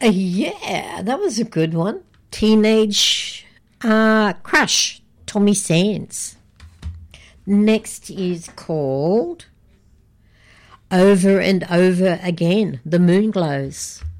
Yeah, that was a good one. Teenage Crush, Tommy Sands. Next is called Over and Over Again, The Moon Glows.